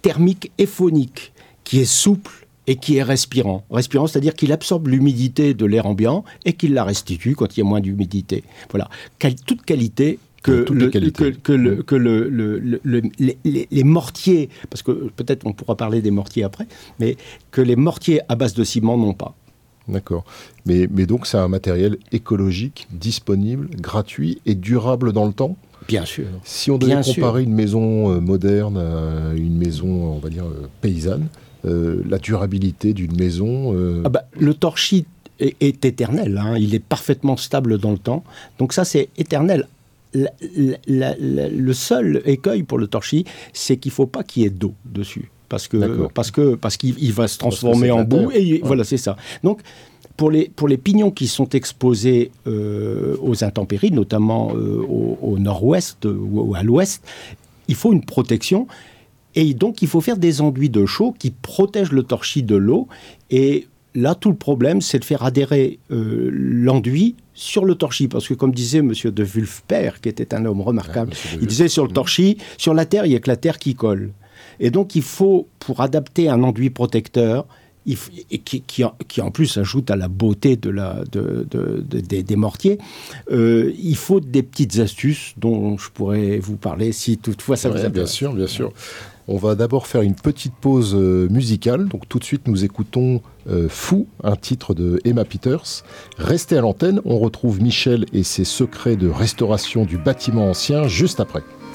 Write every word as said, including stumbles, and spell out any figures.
thermique et phonique, qui est souple et qui est respirant. Respirant, c'est-à-dire qu'il absorbe l'humidité de l'air ambiant et qu'il la restitue quand il y a moins d'humidité. Voilà. Quelle, toute qualité que, le, que, que, le, que le, le, le, le, les, les, les mortiers, parce que peut-être on pourra parler des mortiers après, mais que les mortiers à base de ciment n'ont pas. D'accord. Mais, mais donc c'est un matériel écologique, disponible, gratuit et durable dans le temps ? Bien sûr. Si on devait Bien comparer sûr. une maison euh, moderne à une maison, on va dire, euh, paysanne, euh, la durabilité d'une maison... Euh... Ah bah, le torchis est, est éternel, hein. Il est parfaitement stable dans le temps. Donc ça, c'est éternel. La, la, la, le seul écueil pour le torchis, c'est qu'il ne faut pas qu'il y ait d'eau dessus. Parce, que, parce, que, parce qu'il il va se transformer en boue. Et ouais. Voilà, c'est ça. Donc, pour les, pour les pignons qui sont exposés euh, aux intempéries, notamment euh, au, au nord-ouest ou, ou à l'ouest, il faut une protection. Et donc, il faut faire des enduits de chaux qui protègent le torchis de l'eau. Et là, tout le problème, c'est de faire adhérer euh, l'enduit sur le torchis. Parce que, comme disait M. de Wulfpeter, qui était un homme remarquable, ah, il disait sur le torchis, sur la terre, il n'y a que la terre qui colle. Et donc, il faut, pour adapter un enduit protecteur, il faut, et qui, qui, qui en plus ajoute à la beauté de la, de, de, de, de, des mortiers, euh, il faut des petites astuces dont je pourrais vous parler si toutefois ça ouais, vous intéresse. Bien sûr, bien sûr. On va d'abord faire une petite pause euh, musicale. Donc tout de suite, nous écoutons euh, Fou, un titre de Emma Peters. Restez à l'antenne, on retrouve Michel et ses secrets de restauration du bâtiment ancien juste après.